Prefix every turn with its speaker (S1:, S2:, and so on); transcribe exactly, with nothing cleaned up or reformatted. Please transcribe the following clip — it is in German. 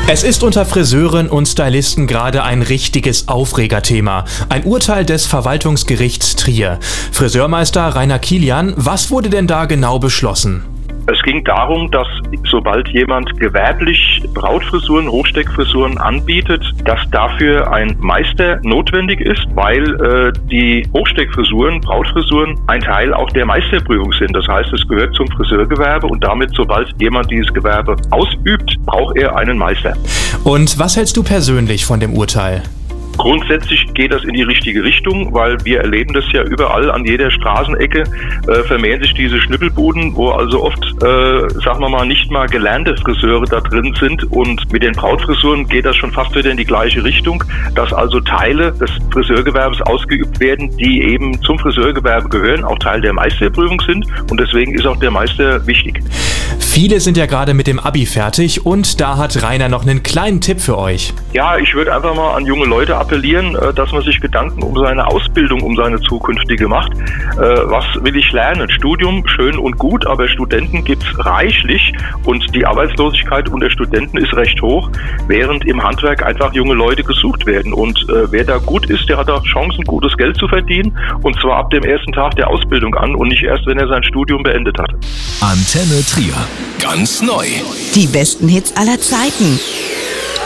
S1: Es ist unter Friseuren und Stylisten gerade ein richtiges Aufregerthema. Ein Urteil des Verwaltungsgerichts Trier. Friseurmeister Rainer Kilian, was wurde denn da genau beschlossen?
S2: Es ging darum, dass sobald jemand gewerblich Brautfrisuren, Hochsteckfrisuren anbietet, dass dafür ein Meister notwendig ist, weil äh, die Hochsteckfrisuren, Brautfrisuren ein Teil auch der Meisterprüfung sind. Das heißt, es gehört zum Friseurgewerbe und damit, sobald jemand dieses Gewerbe ausübt, braucht er einen Meister.
S1: Und was hältst du persönlich von dem Urteil?
S2: Grundsätzlich geht das in die richtige Richtung, weil wir erleben das ja überall, an jeder Straßenecke äh, vermehren sich diese Schnippelbuden, wo also oft, äh, sagen wir mal, nicht mal gelernte Friseure da drin sind, und mit den Brautfrisuren geht das schon fast wieder in die gleiche Richtung, dass also Teile des Friseurgewerbes ausgeübt werden, die eben zum Friseurgewerbe gehören, auch Teil der Meisterprüfung sind, und deswegen ist auch der Meister wichtig.
S1: Viele sind ja gerade mit dem Abi fertig, und da hat Rainer noch einen kleinen Tipp für euch.
S2: Ja, ich würde einfach mal an junge Leute appellieren, dass man sich Gedanken um seine Ausbildung, um seine zukünftige macht. Was will ich lernen? Studium, schön und gut, aber Studenten gibt's reichlich und die Arbeitslosigkeit unter Studenten ist recht hoch, während im Handwerk einfach junge Leute gesucht werden. Und wer da gut ist, der hat auch Chancen, gutes Geld zu verdienen, und zwar ab dem ersten Tag der Ausbildung an und nicht erst, wenn er sein Studium beendet hat.
S3: Antenne Trier. Ganz neu.
S4: Die besten Hits aller Zeiten.